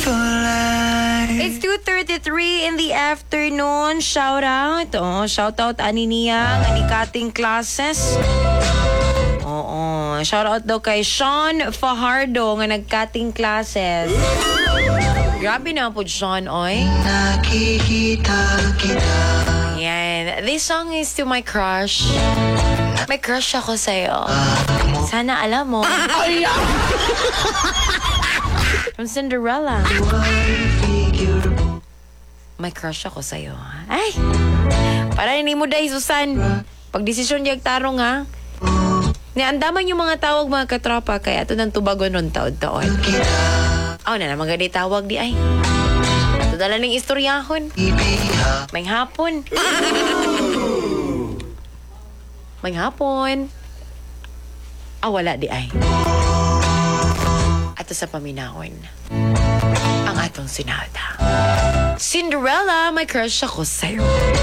It's 2:33 in the afternoon. Shout out. Shout out ani niya nga ni Kating Classes. Oo, shout out daw kay Sean Fajardo nga nag-cutting classes. Grabe na po Sean, oy. Nakikita kita. Yan. This song is to my crush. May crush ako sa'yo. Sana alam mo. From Cinderella. May crush ako sa'yo. Ay! Para hindi mo dahi, Susan. Pag-desisyon diag tarong, ha? Niandaman yung mga tawag, mga katropa. Kaya ito ng tubago nun taon-taon. Oh, na naman gani tawag di ay. Ito dala ng istoryahon. May hapon. May hapon. Wala di ay. Ato sa paminahon. Ang atong sinalda. Cinderella, may crush ako sa'yo.